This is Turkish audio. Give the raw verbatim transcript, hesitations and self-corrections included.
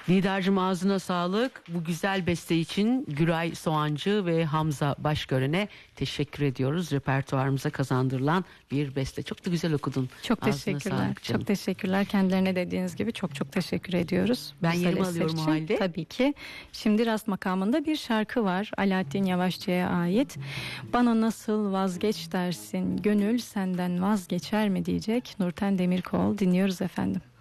Nidar'cığım ağzına sağlık. Bu güzel beste için Güray Soğancı ve Hamza Başgören'e teşekkür ediyoruz. Repertuarımıza kazandırılan bir beste. Çok da güzel okudun. Çok Ağzına teşekkürler. sağlık canım. Çok teşekkürler. Kendilerine dediğiniz gibi çok çok teşekkür ediyoruz. Ben Güzel yerimi eser alıyorum o için. halde. Tabii ki. Şimdi rast makamında bir şarkı var. Alaaddin Yavaşçı'ya ait. Bana nasıl vazgeç dersin, gönül senden vazgeçer mi diyecek Nurten Demirkol. Dinliyoruz efendim.